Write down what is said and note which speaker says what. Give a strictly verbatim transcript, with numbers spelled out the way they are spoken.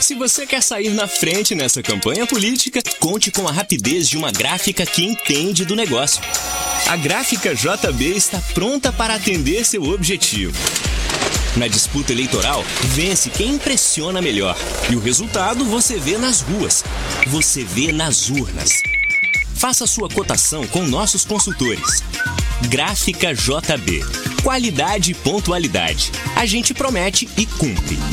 Speaker 1: Se você quer sair na frente nessa campanha política, conte com a rapidez de uma gráfica que entende do negócio. A Gráfica J B está pronta para atender seu objetivo. Na disputa eleitoral, vence quem impressiona melhor. E o resultado você vê nas ruas, você vê nas urnas. Faça sua cotação com nossos consultores. Gráfica J B. Qualidade e pontualidade. A gente promete e cumpre.